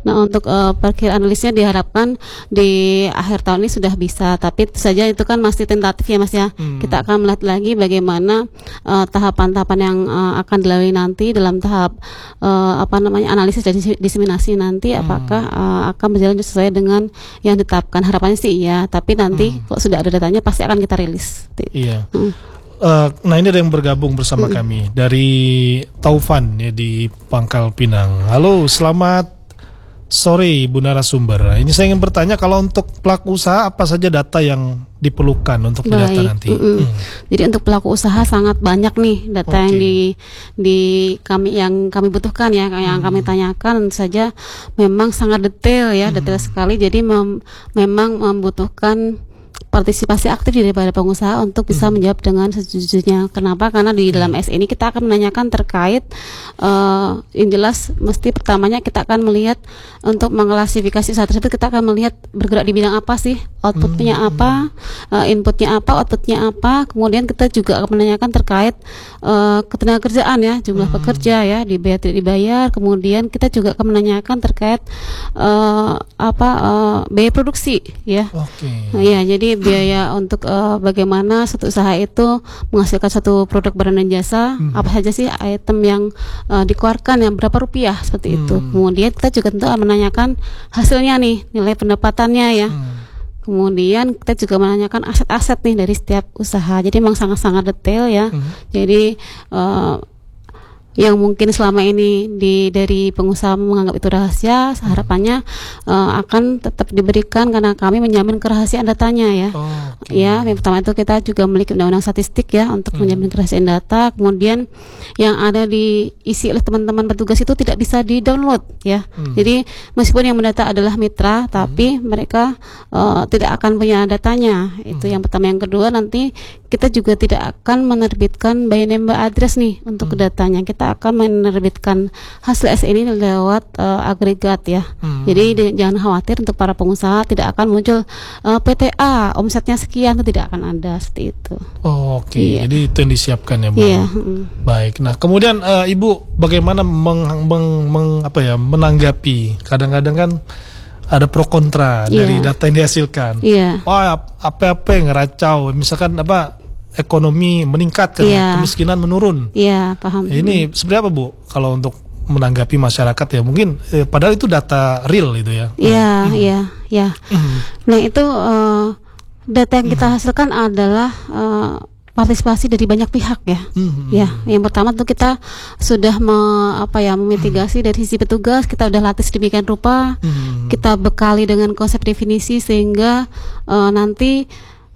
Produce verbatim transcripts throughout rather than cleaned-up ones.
Nah, untuk uh, perkiraan rilisnya diharapkan di akhir tahun ini sudah bisa, tapi tentu saja itu kan masih tentatif ya Mas ya. Hmm. Kita akan melihat lagi bagaimana uh, tahapan-tahapan yang uh, akan dilalui nanti dalam tahap uh, apa namanya analisis dan diseminasi nanti, hmm. apakah uh, akan berjalan sesuai dengan yang ditetapkan. Harapannya sih iya, tapi nanti hmm. kalau sudah ada datanya pasti akan kita rilis. Iya. Hmm. Uh, nah ini ada yang bergabung bersama hmm. kami dari Taufan ya di Pangkal Pinang. Halo, selamat sore Ibu narasumber. Ini saya ingin bertanya, kalau untuk pelaku usaha apa saja data yang diperlukan untuk data nanti? Mm-mm. Hmm. Jadi untuk pelaku usaha sangat banyak nih data okay. yang di di kami yang kami butuhkan ya, yang hmm. kami tanyakan tentu saja memang sangat detail ya, hmm. detail sekali. Jadi mem, memang membutuhkan partisipasi aktif daripada pengusaha untuk bisa hmm. menjawab dengan sejujurnya. Kenapa? Karena di dalam S ini kita akan menanyakan terkait uh, yang jelas mesti pertamanya kita akan melihat untuk mengklasifikasi usaha tersebut, kita akan melihat bergerak di bidang apa sih, outputnya hmm. apa, uh, inputnya apa, outputnya apa. Kemudian kita juga akan menanyakan terkait uh, ketenagakerjaan ya, jumlah hmm. pekerja ya, dibayar tidak dibayar. Kemudian kita juga akan menanyakan terkait uh, apa uh, biaya produksi ya. Okay. Nah, ya, jadi biaya untuk uh, bagaimana suatu usaha itu menghasilkan satu produk barang dan jasa, hmm. apa saja sih item yang uh, dikeluarkan, yang berapa rupiah seperti hmm. itu. Kemudian kita juga tentu menanyakan hasilnya nih, nilai pendapatannya ya. Hmm. Kemudian kita juga menanyakan aset-aset nih dari setiap usaha. Jadi memang sangat-sangat detail ya. Hmm. Jadi uh, yang mungkin selama ini di dari pengusaha menganggap itu rahasia, harapannya uh, akan tetap diberikan karena kami menjamin kerahasiaan datanya ya. Oh, okay. Ya, yang pertama itu kita juga memiliki undang-undang statistik ya untuk hmm. menjamin kerahasiaan data. Kemudian yang ada diisi oleh teman-teman petugas itu tidak bisa di-download ya. Hmm. Jadi meskipun yang mendata adalah mitra, tapi hmm. mereka uh, tidak akan punya datanya. Itu hmm. yang pertama. Yang kedua, nanti kita juga tidak akan menerbitkan by name by address nih untuk hmm. datanya. Kita akan menerbitkan hasil S ini lewat uh, agregat ya. Hmm. Jadi di, jangan khawatir, untuk para pengusaha tidak akan muncul uh, P T A omsetnya sekian, itu tidak akan ada seperti itu. Oh, oke. Okay. Iya. Jadi itu yang disiapkan ya, Bu. Iya. Hmm. Baik. Nah, kemudian uh, Ibu bagaimana meng, meng, meng, apa ya, menanggapi kadang-kadang kan ada pro kontra yeah. dari data yang dihasilkan. Iya. Wah, apa-apa yang ngeracau, misalkan apa ekonomi meningkat, kan, yeah. kemiskinan menurun. Iya, yeah, paham. Ini sebenarnya apa, Bu? Kalau untuk menanggapi masyarakat ya, mungkin eh, padahal itu data real itu ya. Iya, iya, iya. Nah, itu uh, data yang kita mm. hasilkan adalah uh, partisipasi dari banyak pihak ya. Mm-hmm. Ya, yang pertama tuh kita sudah me, apa ya memitigasi mm-hmm. dari sisi petugas, kita udah latih sedemikian rupa. Mm-hmm. Kita bekali dengan konsep definisi sehingga uh, nanti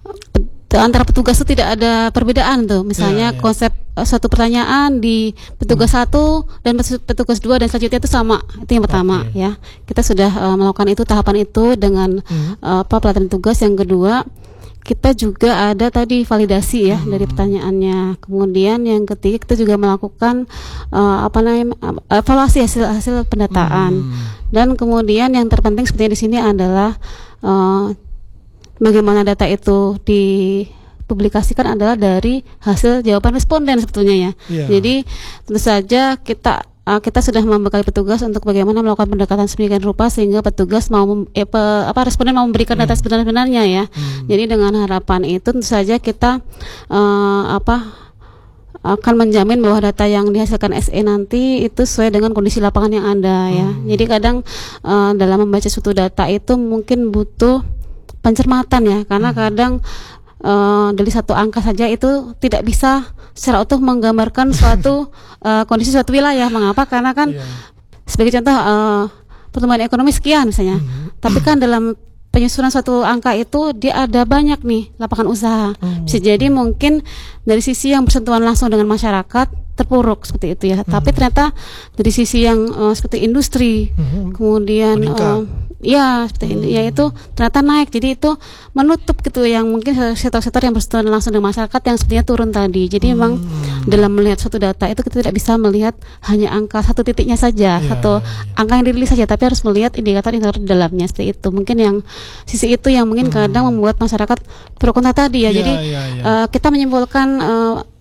antara petugas itu tidak ada perbedaan tuh. Misalnya yeah, yeah. konsep uh, suatu pertanyaan di petugas hmm. satu dan petugas dua dan selanjutnya itu sama. Itu yang pertama okay. ya. Kita sudah uh, melakukan itu, tahapan itu dengan hmm. uh, apa pelatihan tugas. Yang kedua, kita juga ada tadi validasi ya hmm. dari pertanyaannya. Kemudian yang ketiga, kita juga melakukan uh, apa namanya evaluasi hasil hasil pendataan. Hmm. Dan kemudian yang terpenting sepertinya di sini adalah uh, bagaimana data itu dipublikasikan adalah dari hasil jawaban responden sebetulnya ya. Yeah. Jadi tentu saja kita uh, kita sudah membekali petugas untuk bagaimana melakukan pendekatan sedemikian rupa sehingga petugas mau mem, eh, pe, apa responden mau memberikan data hmm. sebenar-benarnya ya. Hmm. Jadi dengan harapan itu tentu saja kita uh, apa akan menjamin bahwa data yang dihasilkan S E nanti itu sesuai dengan kondisi lapangan yang ada ya. Hmm. Jadi kadang uh, dalam membaca suatu data itu mungkin butuh pencermatan ya, karena hmm. kadang uh, dari satu angka saja itu tidak bisa secara utuh menggambarkan suatu uh, kondisi suatu wilayah. Mengapa? Karena kan yeah. sebagai contoh uh, pertumbuhan ekonomi sekian misalnya, hmm. tapi kan dalam penyusunan suatu angka itu dia ada banyak nih lapangan usaha. Hmm. Bisa jadi mungkin dari sisi yang bersentuhan langsung dengan masyarakat terpuruk seperti itu ya. Hmm. Tapi ternyata dari sisi yang uh, seperti industri, hmm. kemudian uh, ya seperti hmm. ini, ya itu ternyata naik. Jadi itu menutup gitu yang mungkin sektor-sektor yang bersentuhan langsung dengan masyarakat yang sepertinya turun tadi. Jadi hmm. memang dalam melihat suatu data itu kita tidak bisa melihat hanya angka satu titiknya saja, yeah, satu yeah. angka yang dirilis saja, tapi harus melihat indikator-indikator di dalamnya seperti itu. Mungkin yang sisi itu yang mungkin hmm. kadang membuat masyarakat pro kontra tadi ya. Yeah, jadi yeah, yeah. Uh, kita menyimpulkan uh,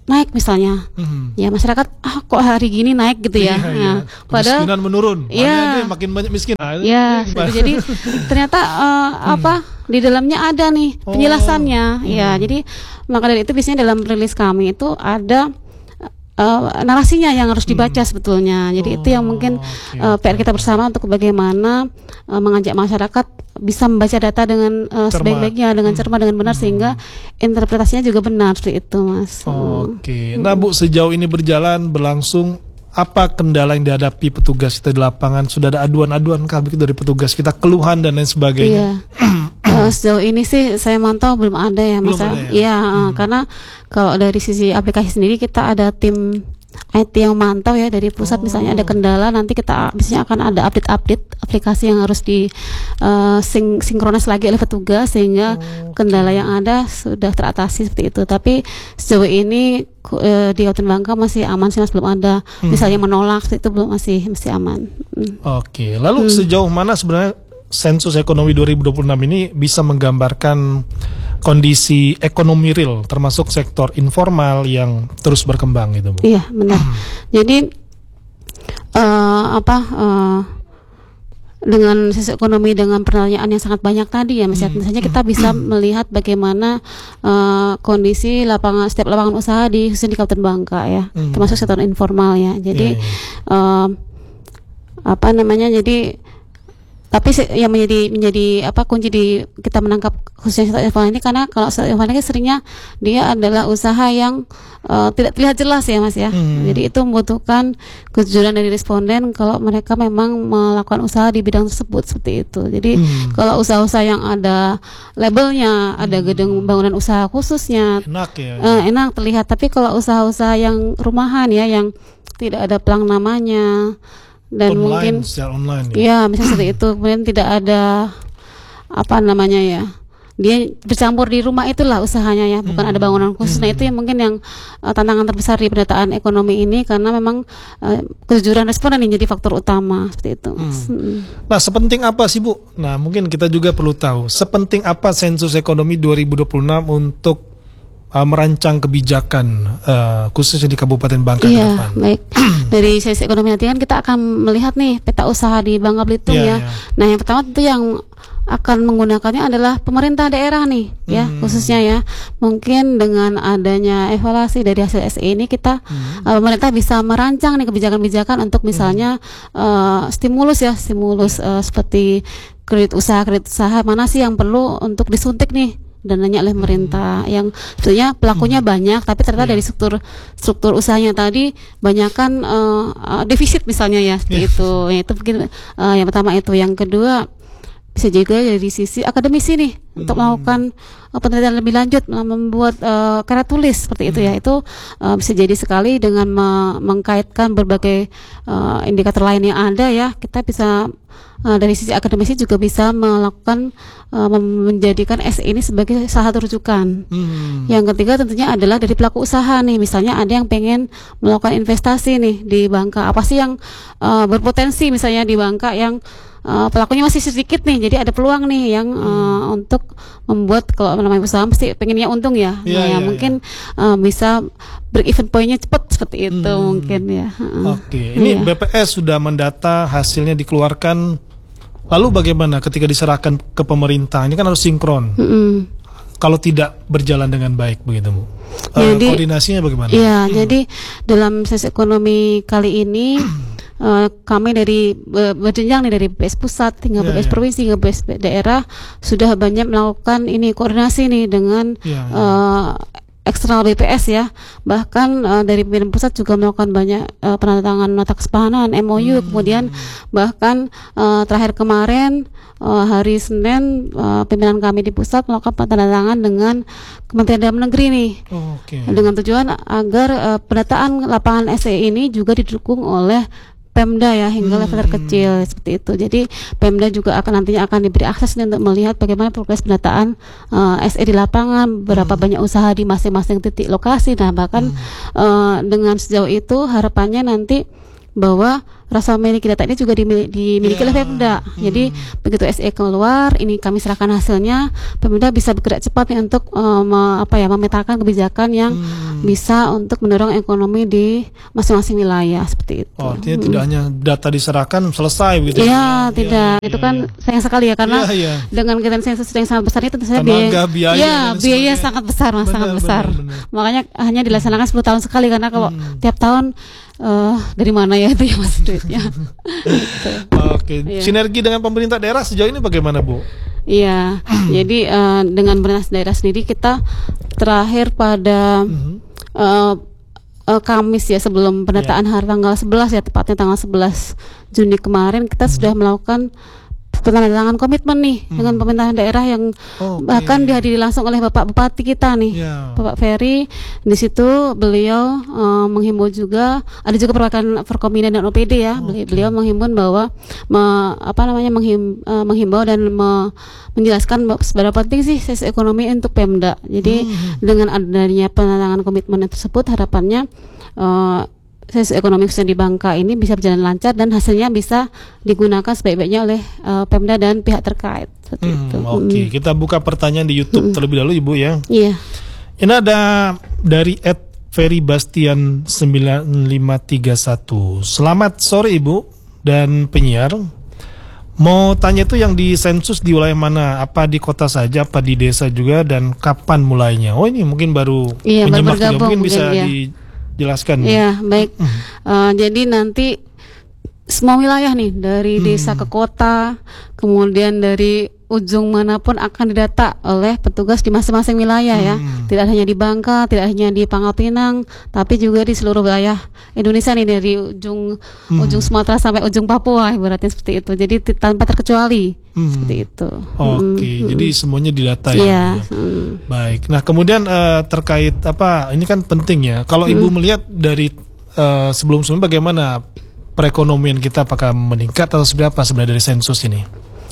naik misalnya, hmm. ya masyarakat ah kok hari gini naik gitu ya, iya, nah, iya. Padahal kemiskinan menurun, ya, makin banyak miskin. Nah, ya, jadi ternyata uh, hmm. apa di dalamnya ada nih penjelasannya, oh. ya, hmm. jadi maka dari itu biasanya dalam rilis kami itu ada Uh, narasinya yang harus dibaca hmm. sebetulnya. Jadi oh, itu yang mungkin okay, uh, P R kita bersama untuk bagaimana uh, mengajak masyarakat bisa membaca data dengan uh, sebaik-baiknya, dengan cermat, hmm. dengan benar hmm. sehingga interpretasinya juga benar seperti itu, Mas. Oke. Okay. Hmm. Nah, Bu, sejauh ini berjalan berlangsung, apa kendala yang dihadapi petugas kita di lapangan? Sudah ada aduan-aduan kah dari petugas kita, keluhan dan lain sebagainya? Iya. uh, sejauh ini sih saya mantau belum ada ya, Mas. Belum ada ya? Iya, hmm. uh, karena kalau dari sisi aplikasi sendiri kita ada tim I T yang mantau ya dari pusat. Oh. Misalnya ada kendala, nanti kita biasanya akan ada update-update aplikasi yang harus di uh, sing sinkronis lagi oleh petugas sehingga oh, kendala okay. yang ada sudah teratasi seperti itu. Tapi sejauh ini uh, di Kabupaten Bangka masih aman sih, Mas, belum ada hmm. misalnya menolak seperti itu, belum, masih masih aman. Hmm. Oke, okay. Lalu hmm. sejauh mana sebenarnya sensus ekonomi dua ribu dua puluh enam ini bisa menggambarkan kondisi ekonomi real termasuk sektor informal yang terus berkembang gitu, Bu? Iya, benar. Jadi uh, apa uh, dengan sisi ekonomi dengan pertanyaan yang sangat banyak tadi ya, misalnya, misalnya kita bisa melihat bagaimana uh, kondisi lapangan setiap lapangan usaha di khususnya di Kabupaten Bangka ya, hmm. termasuk sektor informal ya. Jadi yeah, yeah. Uh, apa namanya? Jadi tapi yang menjadi menjadi apa kunci di kita menangkap khususnya sektor informal ini, karena kalau sektor informal ini seringnya dia adalah usaha yang uh, tidak terlihat jelas ya, Mas ya. Hmm. Jadi itu membutuhkan kejujuran dari responden kalau mereka memang melakukan usaha di bidang tersebut seperti itu. Jadi hmm. kalau usaha-usaha yang ada labelnya, ada hmm. gedung bangunan usaha khususnya, enak ya. Uh, enak terlihat. Tapi kalau usaha-usaha yang rumahan ya, yang tidak ada pelang namanya dan online, mungkin online, ya, ya misalnya seperti itu, kemudian tidak ada apa namanya ya, dia bercampur di rumah, itulah usahanya ya, bukan hmm. ada bangunan khusus. Hmm. Nah itu yang mungkin yang uh, tantangan terbesar di pendataan ekonomi ini, karena memang uh, kejujuran responden yang jadi faktor utama seperti itu. Hmm. Hmm. Nah, sepenting apa sih, Bu? Nah, mungkin kita juga perlu tahu sepenting apa sensus ekonomi dua ribu dua puluh enam untuk Uh, merancang kebijakan uh, khususnya di Kabupaten Bangka ke iya, depan. Baik. Dari sisi ekonomi nanti kan kita akan melihat nih peta usaha di Bangka Belitung yeah, ya. Yeah. Nah, yang pertama tentu yang akan menggunakannya adalah pemerintah daerah nih ya, hmm. khususnya ya. Mungkin dengan adanya evaluasi dari hasil S E ini kita hmm. uh, pemerintah bisa merancang nih kebijakan-kebijakan untuk misalnya hmm. uh, stimulus ya, stimulus uh, seperti kredit usaha, kredit usaha mana sih yang perlu untuk disuntik nih dananya oleh pemerintah, hmm. yang sebetulnya pelakunya hmm. banyak, tapi ternyata yeah. dari struktur struktur usahanya tadi banyak kan uh, uh, defisit misalnya ya, seperti yeah. itu. Ya, itu mungkin uh, yang pertama itu. Yang kedua bisa juga dari sisi akademisi nih hmm. untuk melakukan uh, penelitian lebih lanjut, uh, membuat uh, karya tulis seperti hmm. itu ya. Itu uh, bisa jadi sekali dengan me- mengkaitkan berbagai uh, indikator lain yang ada ya. Kita bisa Uh, dari sisi akademisi juga bisa melakukan uh, menjadikan S E ini sebagai salah satu rujukan. Hmm. Yang ketiga tentunya adalah dari pelaku usaha nih, misalnya ada yang pengen melakukan investasi nih di Bangka, apa sih yang uh, berpotensi misalnya di Bangka yang uh, pelakunya masih sedikit nih, jadi ada peluang nih yang uh, hmm. untuk membuat, kalau namanya usaha pasti pengennya untung ya, yeah, nah, ya yeah, mungkin yeah. Uh, bisa break even point-nya cepat seperti itu hmm. mungkin ya. Uh, Oke, okay. Ini yeah. B P S sudah mendata, hasilnya dikeluarkan. Lalu bagaimana ketika diserahkan ke pemerintah? Ini kan harus sinkron. Mm-hmm. Kalau tidak berjalan dengan baik begitu, Bu. Jadi, uh, koordinasinya bagaimana? Iya, hmm. jadi dalam sesi ekonomi kali ini uh, kami dari uh, berjenjang nih dari B P S pusat hingga yeah, B P S yeah. provinsi hingga B P S daerah sudah banyak melakukan ini koordinasi nih dengan yeah, yeah. Uh, eksternal B P S ya, bahkan uh, dari pimpinan pusat juga melakukan banyak uh, penandatangan nota kesepahaman M O U, hmm. kemudian bahkan uh, terakhir kemarin uh, hari Senin uh, pimpinan kami di pusat melakukan penandatangan dengan Kementerian Dalam Negeri nih, oh, okay. dengan tujuan agar uh, pendataan lapangan S E ini juga didukung oleh Pemda ya hingga hmm. level terkecil seperti itu. Jadi Pemda juga akan nantinya akan diberi akses untuk melihat bagaimana progres pendataan uh, S E di lapangan, berapa hmm. banyak usaha di masing-masing titik lokasi. Nah bahkan hmm. uh, dengan sejauh itu harapannya nanti bahwa rasa memiliki data ini juga dimiliki, dimiliki oleh Ya. Pemda. Hmm. Jadi begitu S E keluar, ini kami serahkan hasilnya, Pemda bisa bergerak cepat nih untuk uh, me- apa ya memetakan kebijakan yang Hmm. bisa untuk mendorong ekonomi di masing-masing wilayah seperti itu. Oh, artinya Hmm. tidak hanya data diserahkan selesai begitu. Iya, tidak. Iya, Itu iya, kan iya. sayang sekali ya karena Iya, iya. dengan kegiatan sensus yang sangat besar itu tentu saja Tenaga, biaya, ya, dan biaya sebagainya. sangat besar, Mas, Benar, sangat benar, besar. benar. Makanya hanya dilaksanakan sepuluh tahun sekali karena kalau Hmm. tiap tahun eh, dari mana ya itu ya Mas duitnya. Gitu. Oke, Iya. sinergi dengan pemerintah daerah sejauh ini bagaimana, Bu? Iya, jadi eh, dengan pemerintah daerah sendiri kita terakhir pada Mhm. eh, eh, Kamis ya sebelum pendataan hari tanggal sebelas ya tepatnya tanggal sebelas Juni kemarin kita sudah melakukan penandatangan komitmen nih dengan pemerintah daerah yang Oke. bahkan dihadiri langsung oleh Bapak Bupati kita nih. Ya. Bapak Ferry di situ beliau eh, menghimbau juga ada juga perwakilan Forkominda dan O P D ya. Beli- Beliau menghimbau bahwa me- apa namanya menghim- eh, menghimbau dan me- menjelaskan bahwa seberapa penting sih sisi ekonomi untuk Pemda. Jadi dengan adanya penandatangan komitmen tersebut harapannya eh, sisi ekonomi khususnya di Bangka ini bisa berjalan lancar dan hasilnya bisa digunakan sebaik-baiknya oleh eh, Pemda dan pihak terkait. Seperti Hmm, itu. Oke, kita buka pertanyaan di YouTube terlebih dahulu, Ibu ya. Iya. Ini ada dari at Ferry Bastian sembilan lima tiga satu. Selamat sore Ibu dan penyiar. Mau tanya itu yang di sensus di wilayah mana? Apa di kota saja, apa di desa juga, dan kapan mulainya? Oh ini mungkin baru Iya, baru menyimak juga. bergabung Mungkin bisa mungkin, iya. dijelaskan. Iya, baik. Eh, jadi nanti semua wilayah nih dari desa ke kota, kemudian dari ujung manapun akan didata oleh petugas di masing-masing wilayah ya. Hmm. Tidak hanya di Bangka, tidak hanya di Pangkal Pinang, tapi juga di seluruh wilayah Indonesia nih dari ujung ujung Sumatera sampai ujung Papua ibaratnya seperti itu. Jadi t- tanpa terkecuali Hmm. seperti itu. Oke, Hmm. jadi semuanya didata Iya. ya. hmm. Baik. Nah, kemudian eh, terkait apa? Ini kan penting ya. Kalau Ibu melihat dari eh, sebelum-sebelumnya bagaimana perekonomian kita, apakah meningkat atau seperti apa sebenarnya dari sensus ini?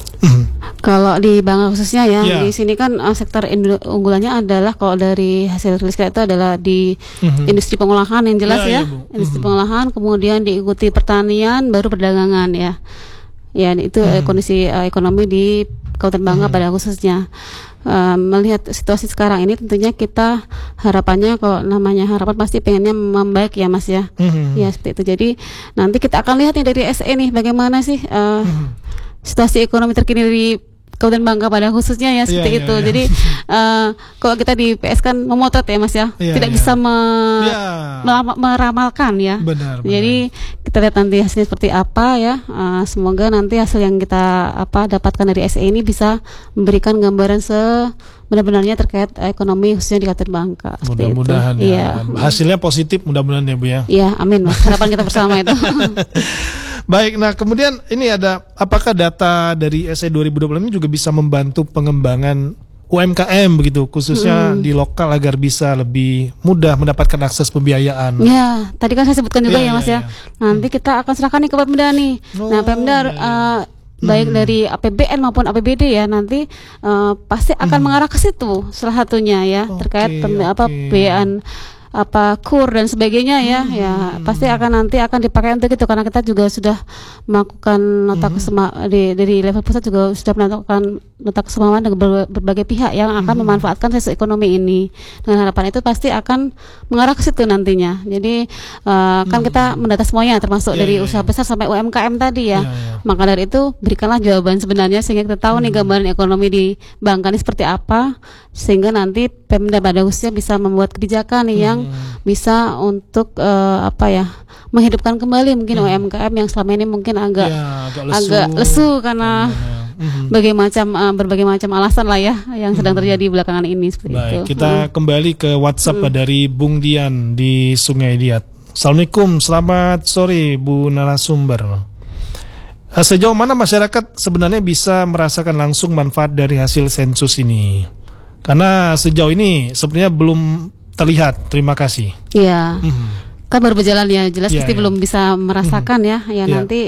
Kalau di Bangka khususnya ya, Ya. di sini kan uh, sektor indu- unggulannya adalah kalau dari hasil rilis kita itu adalah di Mhm. industri pengolahan yang jelas Ya, ya, ya, Bu. industri Mhm. pengolahan, kemudian diikuti pertanian, baru perdagangan ya. Ya itu eh, kondisi eh, ekonomi di Kabupaten Bangka pada khususnya. Eh, melihat situasi sekarang ini tentunya kita harapannya kalau namanya harapan pasti pengennya membaik ya Mas ya. Mhm. Ya seperti itu. Jadi nanti kita akan lihat nih dari S E nih bagaimana sih eh, situasi ekonomi terkini di Kabupaten Bangka pada khususnya ya seperti Iya, iya, itu. iya. Jadi eh, kalau kita di P S kan memotret ya Mas ya, Iya, tidak iya. bisa me- Ya. melama- meramalkan ya. Benar, benar. Jadi kita lihat nanti hasilnya seperti apa ya. Eh, semoga nanti hasil yang kita apa dapatkan dari S E ini bisa memberikan gambaran sebenar-benarnya terkait ekonomi khususnya di Kabupaten Bangka. seperti itu. Mudah-mudahan ya. Iya. Hasilnya positif mudah-mudahan ya Bu ya. Iya, amin Mas. Harapan kita bersama itu. Baik, nah kemudian ini ada apakah data dari S E dua ribu dua puluh ini juga bisa membantu pengembangan U M K M begitu khususnya di lokal agar bisa lebih mudah mendapatkan akses pembiayaan. Ya, tadi kan saya sebutkan juga Iya, ya Mas iya, ya. iya. Nanti kita akan serahkan nih ke Pemda nih. Oh, nah, Pemda iya, iya. eh, baik dari A P B N maupun A P B D ya nanti eh, pasti akan mengarah ke situ salah satunya ya Oke, terkait pem- apa oke. pembiayaan apa kur dan sebagainya ya ya pasti akan nanti akan dipakai untuk itu karena kita juga sudah melakukan nota kesema di, dari level pusat juga sudah melakukan nota kesepahaman dengan ber- berbagai pihak yang akan memanfaatkan sisi ekonomi ini dengan harapan itu pasti akan mengarah ke situ nantinya. Jadi eh, kan kita mendata semuanya termasuk Ya, dari ya, usaha ya. besar sampai U M K M tadi ya. Ya, ya. Maka dari itu berikanlah jawaban sebenarnya sehingga kita tahu nih gambaran ekonomi di Bangka ini seperti apa sehingga nanti Pemda pada khususnya bisa membuat kebijakan nih yang bisa untuk eh, apa ya menghidupkan kembali mungkin U M K M yang selama ini mungkin agak Ya, agak lesu. agak lesu karena Mhm. berbagai macam eh, berbagai macam alasan lah ya yang sedang terjadi belakangan ini seperti itu. Baik, kita kembali ke WhatsApp dari Bung Dian di Sungai Liat. Assalamualaikum, selamat sore Bu narasumber. Eh, Sejauh mana masyarakat sebenarnya bisa merasakan langsung manfaat dari hasil sensus ini? Karena sejauh ini sebenarnya belum terlihat. Terima kasih. Iya. Mhm. kan baru berjalan ya, jelas yeah, pasti yeah. belum bisa merasakan mm-hmm. ya. Ya yeah. nanti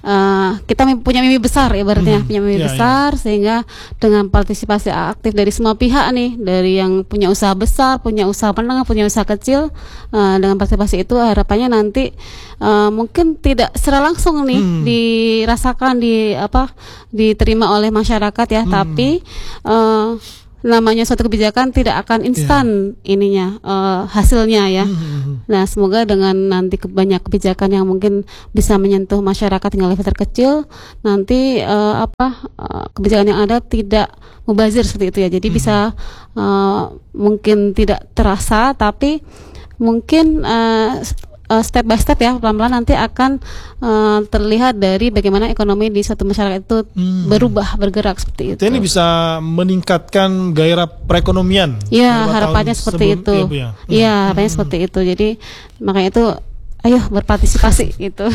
uh, kita punya mimpi besar ibaratnya, mm-hmm. punya mimpi yeah, besar yeah. sehingga dengan partisipasi aktif dari semua pihak nih, dari yang punya usaha besar, punya usaha menengah, punya usaha kecil, uh, dengan partisipasi itu harapannya nanti uh, mungkin tidak secara langsung nih mm. dirasakan di apa diterima oleh masyarakat ya, mm. tapi uh, namanya suatu kebijakan tidak akan instan yeah. ininya uh, hasilnya ya. Mm-hmm. Nah semoga dengan nanti banyak kebijakan yang mungkin bisa menyentuh masyarakat hingga level terkecil, nanti uh, apa uh, kebijakan yang ada tidak mubazir seperti itu ya. Jadi mm-hmm. bisa uh, mungkin tidak terasa, tapi mungkin uh, Uh, step by step ya, pelan-pelan nanti akan uh, terlihat dari bagaimana ekonomi di suatu masyarakat itu hmm. berubah, bergerak seperti itu. Jadi ini bisa meningkatkan gairah perekonomian. Iya, harapannya seperti sebelum, itu. Iya, ya, ya, hmm. harapannya hmm. seperti itu. Jadi makanya itu, ayo berpartisipasi gitu.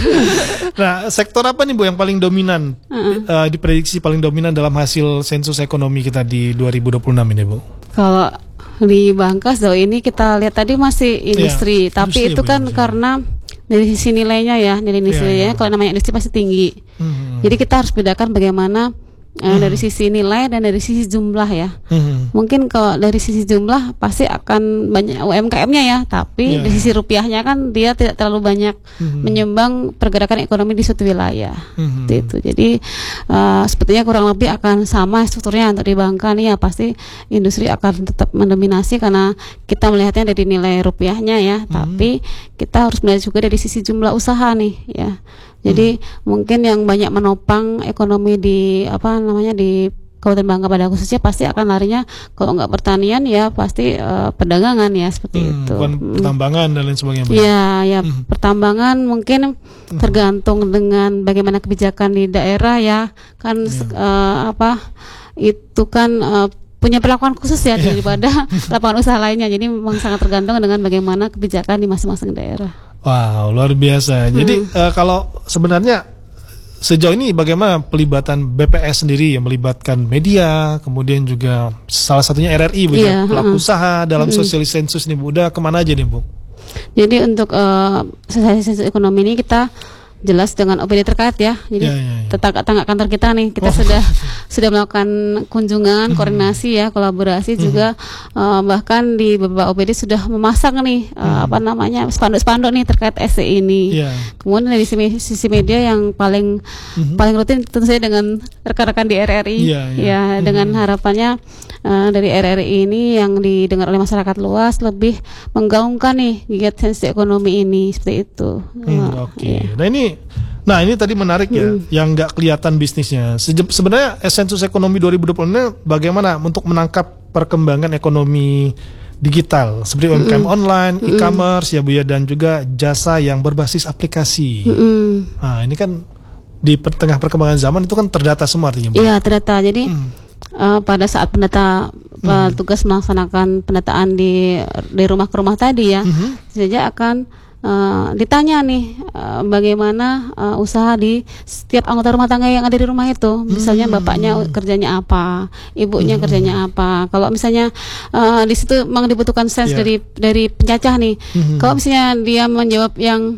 Nah, sektor apa nih Bu yang paling dominan, uh-uh. uh, diprediksi paling dominan dalam hasil sensus ekonomi kita di dua ribu dua puluh enam ini Bu? Kalau di Bangka sejauh ini kita lihat tadi masih industri, ya, tapi industri itu kan ya. Karena dari sisi nilainya ya, nilai nilainya ya, ya. Kalau namanya industri pasti tinggi. Hmm. Jadi kita harus bedakan bagaimana Uh, hmm. dari sisi nilai dan dari sisi jumlah ya. Hmm. Mungkin kalau dari sisi jumlah pasti akan banyak U M K M-nya ya, tapi yeah. dari sisi rupiahnya kan dia tidak terlalu banyak hmm. menyumbang pergerakan ekonomi di suatu wilayah. Hmm. Itu. Jadi uh, sepertinya kurang lebih akan sama strukturnya untuk di Bangka nih ya, pasti industri akan tetap mendominasi karena kita melihatnya dari nilai rupiahnya ya, hmm. tapi kita harus melihat juga dari sisi jumlah usaha nih ya. Jadi hmm. mungkin yang banyak menopang ekonomi di apa namanya di Kabupaten Bangka pada khususnya pasti akan larinya kalau nggak pertanian ya pasti uh, perdagangan ya seperti hmm, itu. Bukan pertambangan dan lain sebagainya. Iya, ya hmm. pertambangan mungkin hmm. tergantung dengan bagaimana kebijakan di daerah ya kan hmm. uh, apa itu kan uh, punya perlakuan khusus ya daripada lapangan usaha lainnya. Jadi memang sangat tergantung dengan bagaimana kebijakan di masing-masing daerah. Wow, luar biasa. Jadi hmm. uh, kalau sebenarnya sejauh ini bagaimana pelibatan B P S sendiri yang melibatkan media, kemudian juga salah satunya R R I, yeah, pelaku uh, usaha dalam hmm. sosialisasi sensus ini Bu, udah kemana aja nih Bu? Jadi untuk uh, sosialisasi sensus ekonomi ini kita jelas dengan O P D terkait ya. Jadi ya, ya, ya. tetangga kantor kita nih kita oh. sudah sudah melakukan kunjungan, koordinasi ya, kolaborasi mm-hmm. juga uh, bahkan di beberapa O P D sudah memasang nih uh, mm-hmm. apa namanya spanduk-spanduk nih terkait S E ini. Yeah. Kemudian dari sisi, sisi media yang paling mm-hmm. paling rutin tentu saja dengan rekan-rekan di R R I yeah, yeah. ya mm-hmm. dengan harapannya uh, dari R R I ini yang didengar oleh masyarakat luas lebih menggaungkan nih giat sensus ekonomi ini seperti itu. Mm, uh, Oke. Okay. Yeah. Nah ini Nah ini tadi menarik ya, hmm. yang nggak kelihatan bisnisnya. Sejep, sebenarnya sensus ekonomi dua ribu dua puluh ini bagaimana untuk menangkap perkembangan ekonomi digital seperti U M K M hmm. online, hmm. e-commerce ya Bu ya, dan juga jasa yang berbasis aplikasi. Hmm. Nah ini kan di tengah perkembangan zaman itu kan terdata semua artinya Bu. Iya terdata. Jadi hmm. uh, pada saat pendata hmm. tugas melaksanakan pendataan di dari rumah ke rumah tadi ya, hmm. saja akan Uh, ditanya nih uh, bagaimana uh, usaha di setiap anggota rumah tangga yang ada di rumah itu, misalnya hmm. bapaknya kerjanya apa, ibunya hmm. kerjanya apa. Kalau misalnya uh, di situ memang dibutuhkan sense yeah. dari dari pencacah nih. Hmm. Kalau misalnya dia menjawab yang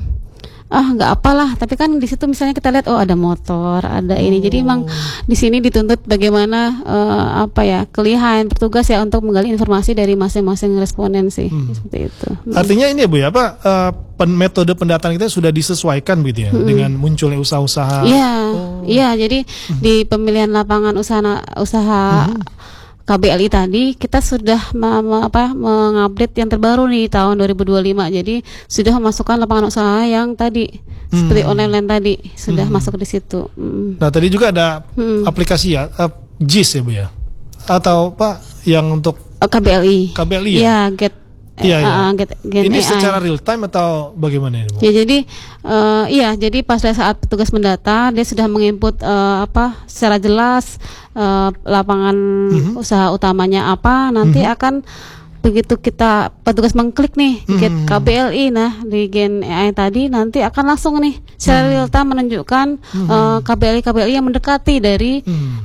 ah nggak apalah, tapi kan di situ misalnya kita lihat oh ada motor, ada ini. Oh. Jadi memang di sini dituntut bagaimana uh, apa ya kelihan petugas ya untuk menggali informasi dari masing-masing responden sih hmm. seperti itu. Hmm. Artinya ini ya Bu ya apa uh, pen metode pendataan kita sudah disesuaikan gitu ya hmm. dengan munculnya usaha-usaha. Iya, oh. iya. Jadi hmm. di pemilihan lapangan usaha usaha hmm. K B L I tadi kita sudah me, me, apa, mengupdate yang terbaru nih tahun dua ribu dua puluh lima. Jadi sudah memasukkan lapangan usaha yang tadi hmm. seperti online tadi sudah hmm. masuk di situ. Hmm. Nah tadi juga ada hmm. aplikasi ya, uh, J I S ya Bu ya, atau Pak yang untuk uh, K B L I. K B L I ya. Ya get. Iya, iya. Uh, get, get ini A I. Secara real time atau bagaimana ini Bu? Ya jadi uh, iya jadi pas saat petugas mendata dia sudah menginput uh, apa secara jelas uh, lapangan mm-hmm. usaha utamanya apa, nanti mm-hmm. akan begitu kita petugas mengklik nih mm-hmm. get K B L I, nah di Gen A I tadi nanti akan langsung nih secara mm-hmm. real time menunjukkan mm-hmm. uh, K B L I K B L I yang mendekati dari mm-hmm.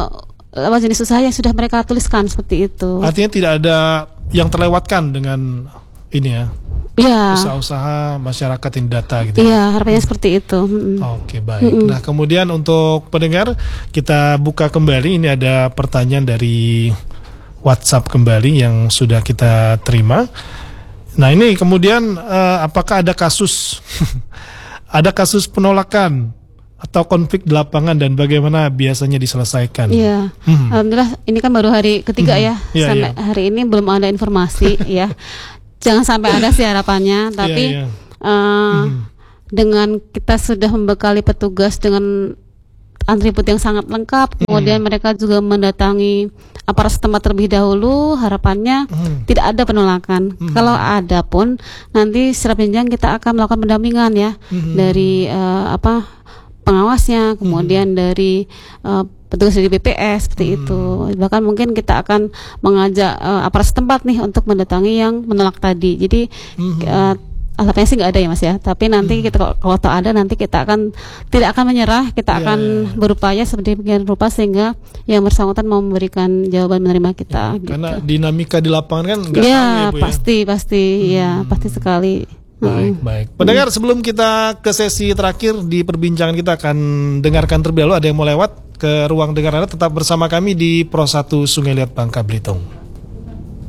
uh, jenis usaha yang sudah mereka tuliskan seperti itu. Artinya tidak ada yang terlewatkan dengan ini ya ya. usaha-usaha masyarakat yang data gitu. Iya, harapannya seperti itu. Mm-mm. Oke, baik. Mm-mm. Nah, kemudian untuk pendengar kita buka kembali, ini ada pertanyaan dari WhatsApp kembali yang sudah kita terima. Nah, ini kemudian uh, apakah ada kasus ada kasus penolakan atau konflik di lapangan dan bagaimana biasanya diselesaikan? Iya, hmm. Alhamdulillah ini kan baru hari ketiga hmm. ya, yeah, sampai yeah. hari ini belum ada informasi ya. Jangan sampai ada sih harapannya, tapi yeah, yeah. Uh, hmm. dengan kita sudah membekali petugas dengan atribut yang sangat lengkap, kemudian hmm. mereka juga mendatangi aparat setempat terlebih dahulu, harapannya hmm. tidak ada penolakan. Hmm. Kalau ada pun nanti secara jenjang kita akan melakukan pendampingan ya hmm. dari uh, apa pengawasnya, kemudian hmm. dari uh, petugas dari B P S seperti hmm. itu. Bahkan mungkin kita akan mengajak uh, aparat setempat nih untuk mendatangi yang menolak tadi. Jadi hmm. uh, alhamdulillah sih nggak ada ya Mas ya. Tapi nanti hmm. kita kalau tahu ada nanti kita akan tidak akan menyerah, kita yeah, akan yeah. berupaya seperti bagian rupa sehingga yang bersangkutan mau memberikan jawaban menerima kita. Ya, gitu. Karena dinamika di lapangan kan nggak ya, tahu ya Bu pasti ya. pasti hmm. ya pasti sekali. Baik, hmm. baik. Pendengar, sebelum kita ke sesi terakhir di perbincangan kita akan dengarkan terlebih dahulu, ada yang mau lewat ke ruang dengar Anda, tetap bersama kami di Pro satu Sungai Liat Bangka Belitung.